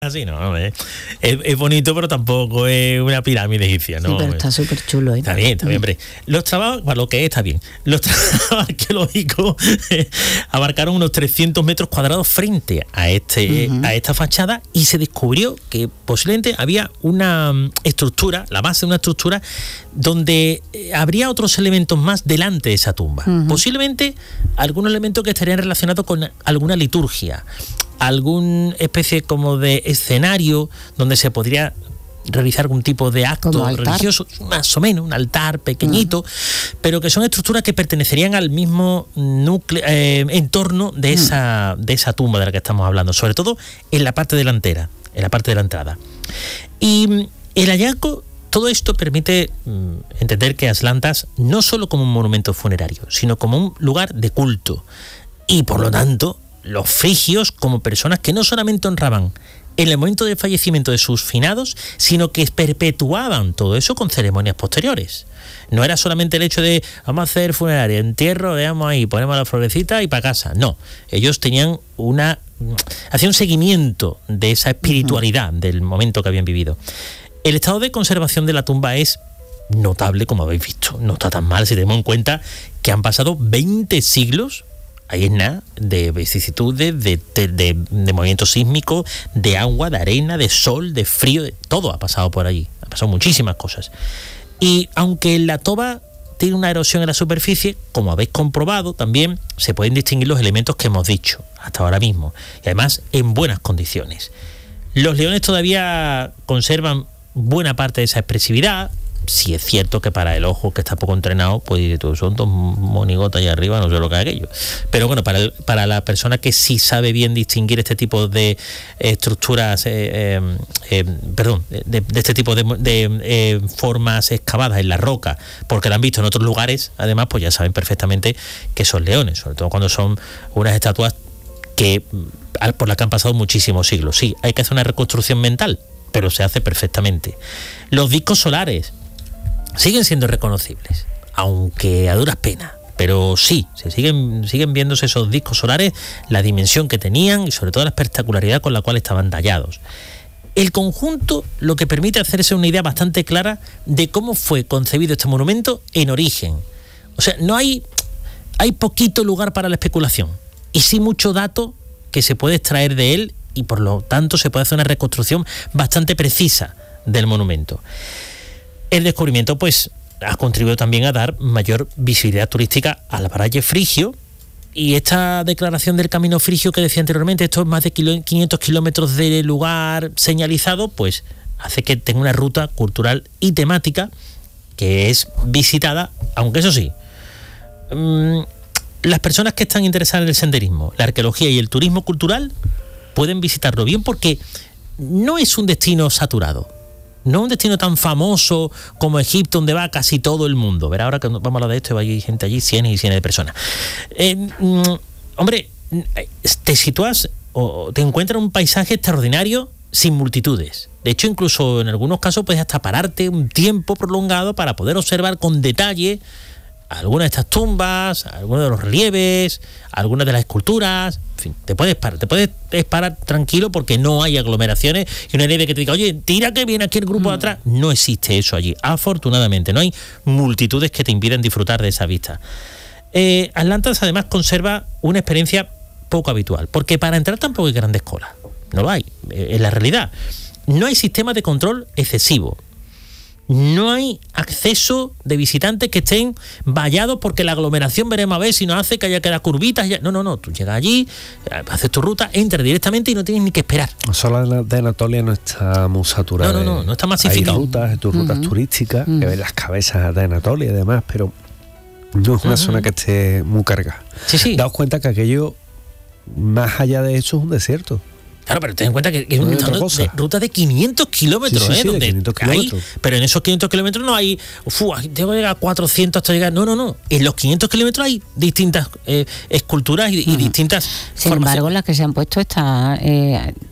Así no, es bonito, pero tampoco es una pirámide egipcia, ¿no? Sí, pero está súper chulo, ¿eh? Está bien, hombre. Los trabajos, para lo que es, está bien. Los trabajos arqueológicos abarcaron unos 300 metros cuadrados frente a esta fachada, y se descubrió que posiblemente había una estructura, la base de una estructura, donde habría otros elementos más delante de esa tumba. Posiblemente algunos elementos que estarían relacionados con alguna liturgia, alguna especie como de escenario donde se podría realizar algún tipo de acto religioso, más o menos, un altar pequeñito, pero que son estructuras que pertenecerían al mismo núcleo, entorno de esa tumba de la que estamos hablando, sobre todo en la parte delantera, en la parte de la entrada. Y el hallazgo, todo esto permite entender que Atlantas no solo como un monumento funerario, sino como un lugar de culto, y por lo tanto los frigios como personas que no solamente honraban en el momento del fallecimiento de sus finados, sino que perpetuaban todo eso con ceremonias posteriores. No era solamente el hecho de vamos a hacer funeraria, entierro, veamos ahí, ponemos la florecita y para casa. No, ellos tenían hacían un seguimiento de esa espiritualidad del momento que habían vivido. El estado de conservación de la tumba es notable, como habéis visto. No está tan mal si tenemos en cuenta que han pasado 20 siglos. Ahí es nada, de vicisitudes, de movimientos sísmicos, de agua, de arena, de sol, de frío, de todo ha pasado por allí. Ha pasado muchísimas cosas. Y aunque la toba tiene una erosión en la superficie, como habéis comprobado, también se pueden distinguir los elementos que hemos dicho hasta ahora mismo. Y además en buenas condiciones. Los leones todavía conservan buena parte de esa expresividad. Sí es cierto que para el ojo que está poco entrenado, pues son dos monigotas ahí arriba, no sé lo que es aquello. Pero bueno, para la persona que sí sabe bien distinguir este tipo de estructuras, de este tipo de formas excavadas en la roca, porque la han visto en otros lugares, además, pues ya saben perfectamente que son leones, sobre todo cuando son unas estatuas por las que han pasado muchísimos siglos. Sí, hay que hacer una reconstrucción mental, pero se hace perfectamente. Los discos solares siguen siendo reconocibles, aunque a duras penas, pero sí, siguen viéndose esos discos solares, la dimensión que tenían y sobre todo la espectacularidad con la cual estaban tallados. El conjunto lo que permite hacerse una idea bastante clara de cómo fue concebido este monumento en origen. O sea, hay poquito lugar para la especulación y sí mucho dato que se puede extraer de él, y por lo tanto se puede hacer una reconstrucción bastante precisa del monumento. El descubrimiento pues ha contribuido también a dar mayor visibilidad turística al Valle Frigio, y esta declaración del camino frigio que decía anteriormente, estos más de 500 kilómetros de lugar señalizado, pues hace que tenga una ruta cultural y temática que es visitada, aunque eso sí, las personas que están interesadas en el senderismo, la arqueología y el turismo cultural pueden visitarlo bien, porque no es un destino saturado. No es un destino tan famoso como Egipto, donde va casi todo el mundo. Verá, ahora que vamos a hablar de esto, hay gente allí, cientos y cientos de personas. Hombre, te sitúas o te encuentras un paisaje extraordinario sin multitudes. De hecho, incluso en algunos casos puedes hasta pararte un tiempo prolongado para poder observar con detalle algunas de estas tumbas, algunos de los relieves, algunas de las esculturas. En fin, te puedes parar tranquilo, porque no hay aglomeraciones y no hay nadie que te diga, oye, tira que viene aquí el grupo de atrás. No existe eso allí, afortunadamente. No hay multitudes que te impiden disfrutar de esa vista. Atlantas además conserva una experiencia poco habitual, porque para entrar tampoco hay grandes colas. No lo hay, en la realidad. No hay sistema de control excesivo. No hay acceso de visitantes que estén vallados porque la aglomeración, veremos a ver si nos hace que haya que dar curvitas. No. Tú llegas allí, haces tu ruta, entras directamente y no tienes ni que esperar. Solo la de Anatolia no está muy saturada. No está masificado. Hay rutas turísticas, que ven las cabezas de Anatolia y demás, pero no es una zona que esté muy cargada. Sí. Daos cuenta que aquello, más allá de eso, es un desierto. Claro, pero ten en cuenta que es una ruta de 500 kilómetros, sí, de 500 kilómetros. Pero en esos 500 kilómetros no hay, tengo que llegar a 400 hasta llegar. No. En los 500 kilómetros hay distintas esculturas y distintas Sin embargo, las que se han puesto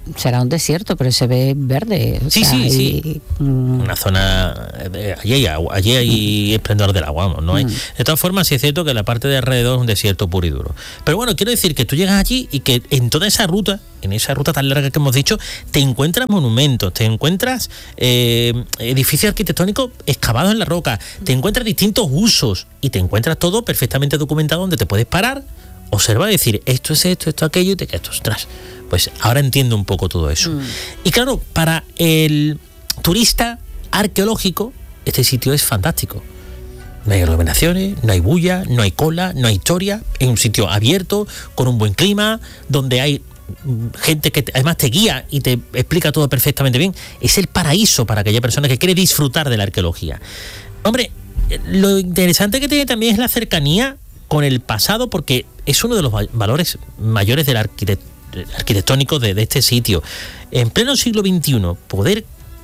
será un desierto, pero se ve verde. Sí. Una zona, allí hay esplendor del agua, no hay. De todas formas, sí es cierto que la parte de alrededor es un desierto puro y duro. Pero bueno, quiero decir que tú llegas allí y que en toda esa ruta, en esa ruta tan larga que hemos dicho, te encuentras monumentos, te encuentras edificios arquitectónicos excavados en la roca, te encuentras distintos usos y te encuentras todo perfectamente documentado donde te puedes parar, observar y decir, esto es esto, aquello, y te quedas, ostras, pues ahora entiendo un poco todo eso. Y claro, para el turista arqueológico, este sitio es fantástico. No hay aglomeraciones, no hay bulla, no hay cola, no hay historia. Es un sitio abierto, con un buen clima, donde hay gente que además te guía y te explica todo perfectamente bien. Es el paraíso para aquella persona que quiere disfrutar de la arqueología. Hombre, lo interesante que tiene también es la cercanía con el pasado, porque es uno de los valores mayores del arquitectónico de este sitio. En pleno siglo XXI, poder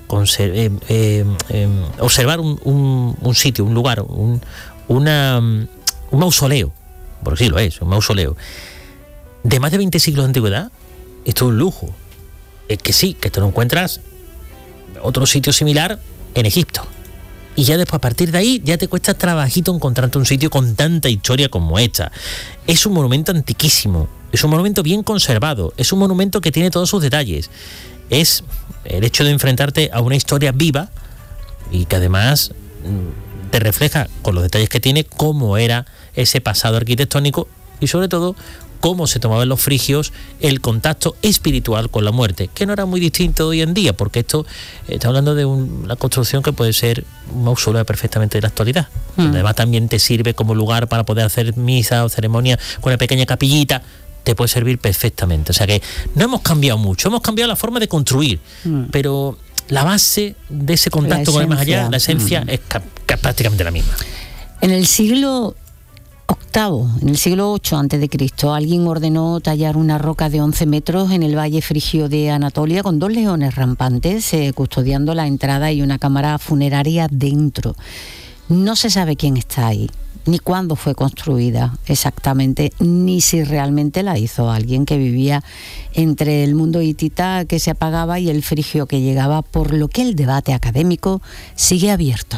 observar un sitio, un lugar, un mausoleo, porque sí lo es, un mausoleo, de más de 20 siglos de antigüedad, esto es un lujo. Es que sí, que te lo encuentras otro sitio similar en Egipto. Y ya después, a partir de ahí, ya te cuesta trabajito encontrarte un sitio con tanta historia como esta. Es un monumento antiquísimo, es un monumento bien conservado, es un monumento que tiene todos sus detalles. Es el hecho de enfrentarte a una historia viva y que además te refleja, con los detalles que tiene, cómo era ese pasado arquitectónico y sobre todo cómo se tomaban los frigios el contacto espiritual con la muerte, que no era muy distinto hoy en día, porque esto está hablando de una construcción que puede ser un mausoleo perfectamente de la actualidad. Además también te sirve como lugar para poder hacer misa o ceremonia con una pequeña capillita, te puede servir perfectamente. O sea que no hemos cambiado mucho, hemos cambiado la forma de construir, pero la base de ese contacto con el más allá, la esencia, es prácticamente la misma. En el siglo VIII, en el siglo VIII a.C., alguien ordenó tallar una roca de 11 metros en el valle frigio de Anatolia con 2 leones rampantes custodiando la entrada y una cámara funeraria dentro. No se sabe quién está ahí, ni cuándo fue construida exactamente, ni si realmente la hizo alguien que vivía entre el mundo hitita que se apagaba y el frigio que llegaba, por lo que el debate académico sigue abierto.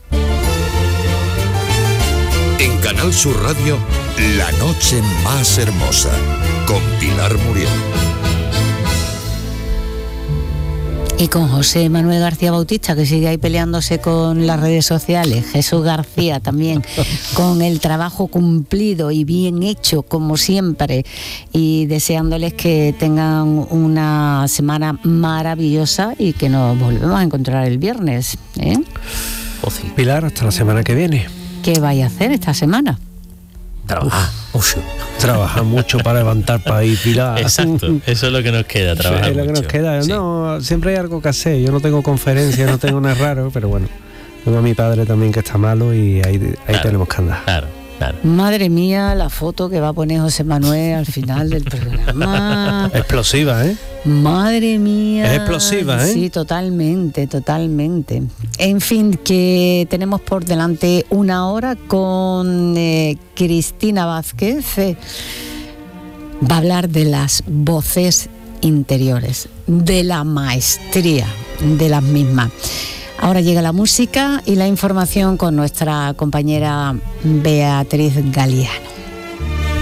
En Canal Sur Radio, La Noche Más Hermosa, con Pilar Muriel. Y con José Manuel García Bautista, que sigue ahí peleándose con las redes sociales. Jesús García también, con el trabajo cumplido y bien hecho, como siempre. Y deseándoles que tengan una semana maravillosa y que nos volvemos a encontrar el viernes. Pilar, hasta la semana que viene. ¿Qué vais a hacer esta semana? Trabajar mucho. Trabaja mucho para levantar país, Pilar. Exacto, eso es lo que nos queda, trabajar es lo que mucho. nos queda. Sí. No, siempre hay algo que hacer. Yo no tengo conferencias, no tengo nada raro, pero bueno, tengo a mi padre también que está malo y ahí claro, tenemos que andar. Claro. Madre mía, la foto que va a poner José Manuel al final del programa. Explosiva, ¿eh? Madre mía. Es explosiva, ¿eh? Sí, totalmente. En fin, que tenemos por delante una hora con Cristina Vázquez. Va a hablar de las voces interiores, de la maestría de las mismas. Ahora llega la música y la información con nuestra compañera Beatriz Galiano.